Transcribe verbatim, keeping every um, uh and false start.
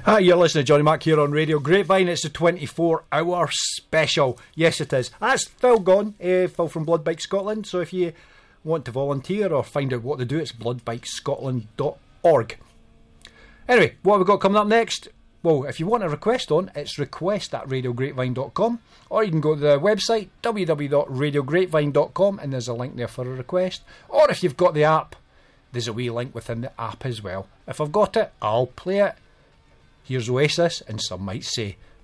Hi, you're listening to Johnny Mac here on Radio Grapevine. It's a twenty-four hour special. Yes, it is. That's Phil Gone, uh, Phil from Blood Bike Scotland. So if you want to volunteer or find out what to do, it's blood bike scotland dot org. Anyway, what have we got coming up next? Well, if you want a request on, it's request at radio grapevine dot com, or you can go to the website w w w dot radio grapevine dot com and there's a link there for a request. Or if you've got the app, there's a wee link within the app as well. If I've got it, I'll play it. Here's Oasis, and some might say